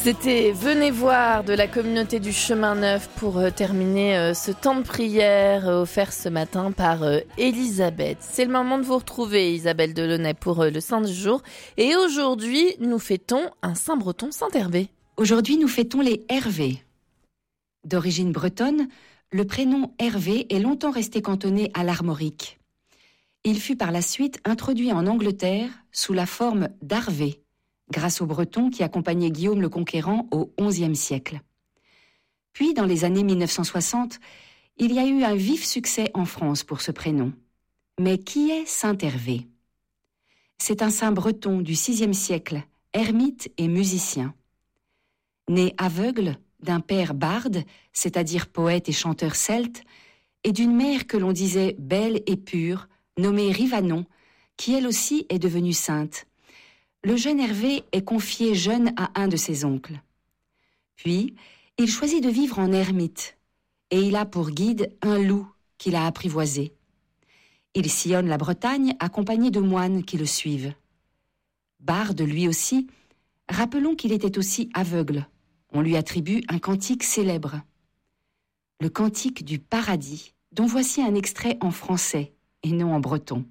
C'était Venez voir de la communauté du Chemin Neuf pour terminer ce temps de prière offert ce matin par Elisabeth. C'est le moment de vous retrouver, Isabelle Delaunay, pour le Saint du jour. Et aujourd'hui, nous fêtons un Saint breton, Saint Hervé. Aujourd'hui, nous fêtons les Hervé. D'origine bretonne, le prénom Hervé est longtemps resté cantonné à l'Armorique. Il fut par la suite introduit en Angleterre sous la forme d'Harvé, grâce aux Bretons qui accompagnaient Guillaume le Conquérant au XIe siècle. Puis, dans les années 1960, il y a eu un vif succès en France pour ce prénom. Mais qui est Saint Hervé ? C'est un saint breton du VIe siècle, ermite et musicien. Né aveugle d'un père barde, c'est-à-dire poète et chanteur celte, et d'une mère que l'on disait belle et pure, nommée Rivanon, qui elle aussi est devenue sainte. Le jeune Hervé est confié jeune à un de ses oncles. Puis, il choisit de vivre en ermite, et il a pour guide un loup qu'il a apprivoisé. Il sillonne la Bretagne accompagné de moines qui le suivent. Barde, lui aussi, rappelons qu'il était aussi aveugle. On lui attribue un cantique célèbre. Le cantique du paradis, dont voici un extrait en français et non en breton.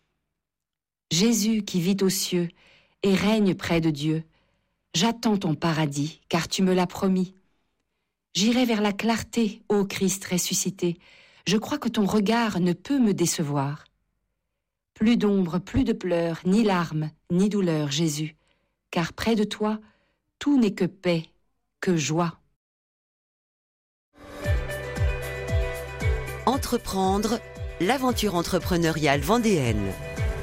Jésus qui vit aux cieux et règne près de Dieu, j'attends ton paradis, car tu me l'as promis. J'irai vers la clarté, ô Christ ressuscité, je crois que ton regard ne peut me décevoir. Plus d'ombre, plus de pleurs, ni larmes, ni douleur, Jésus, car près de toi, tout n'est que paix, que joie. Entreprendre, l'aventure entrepreneuriale vendéenne.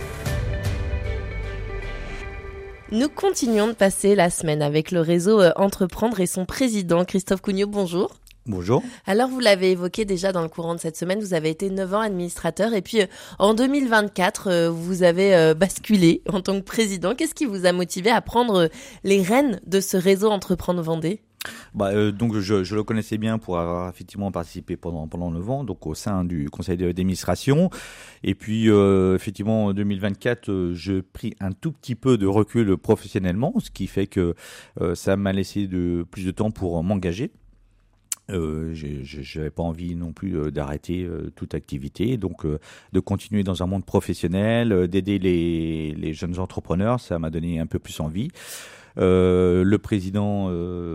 Nous continuons de passer la semaine avec le réseau Entreprendre et son président Christophe Cugnot. Bonjour. Bonjour. Alors, vous l'avez évoqué déjà dans le courant de cette semaine, vous avez été 9 ans administrateur et puis en 2024, vous avez basculé en tant que président. Qu'est-ce qui vous a motivé à prendre les rênes de ce réseau Entreprendre Vendée ? Donc je le connaissais bien pour avoir effectivement participé pendant 9 ans, donc au sein du conseil d'administration. Et puis effectivement en 2024, je pris un tout petit peu de recul professionnellement, ce qui fait que ça m'a laissé plus de temps pour m'engager. J'avais pas envie non plus d'arrêter toute activité, donc de continuer dans un monde professionnel, d'aider les jeunes entrepreneurs, ça m'a donné un peu plus envie. Le président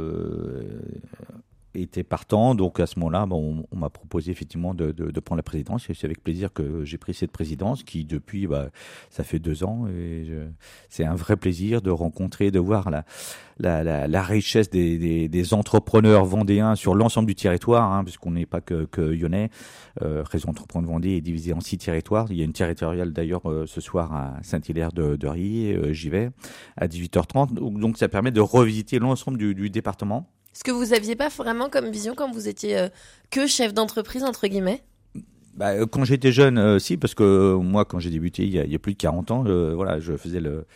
était partant, donc à ce moment-là, on m'a proposé effectivement de prendre la présidence. Et c'est avec plaisir que j'ai pris cette présidence, qui depuis, ça fait 2 ans, et c'est un vrai plaisir de rencontrer, de voir la richesse des entrepreneurs vendéens sur l'ensemble du territoire, puisqu'on n'est pas que lyonnais. Réseau Entreprendre Vendée est divisé en 6 territoires. Il y a une territoriale d'ailleurs ce soir à Saint-Hilaire-de-Riez, j'y vais à 18h30. Donc ça permet de revisiter l'ensemble du département. Est-ce que vous aviez pas vraiment comme vision quand vous étiez que chef d'entreprise, entre guillemets ? Quand j'étais jeune, si, parce que moi, quand j'ai débuté il y a plus de 40 ans, je faisais